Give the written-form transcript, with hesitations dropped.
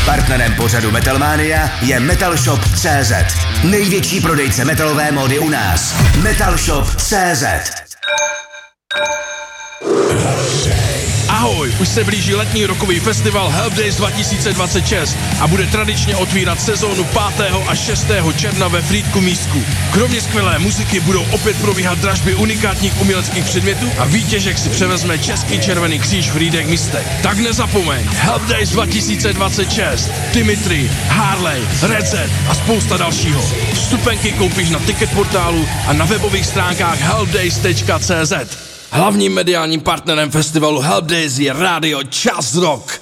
Partnerem pořadu Metalmania je Metalshop.cz. Největší prodejce metalové módy u nás. Metalshop.cz. Ahoj, už se blíží letní rokový festival Help Days 2026 a bude tradičně otvírat sezónu 5. a 6. června ve Frýdku Místku. Kromě skvělé muziky budou opět probíhat dražby unikátních uměleckých předmětů a výtěžek si převezme Český Červený kříž Frýdek Místek. Tak nezapomeň, Help Days 2026, Dimitri, Harley, Red Z a spousta dalšího. Vstupenky koupíš na Ticketportálu a na webových stránkách helpdays.cz. Hlavním mediálním partnerem festivalu Help Days je rádio Čas Rock.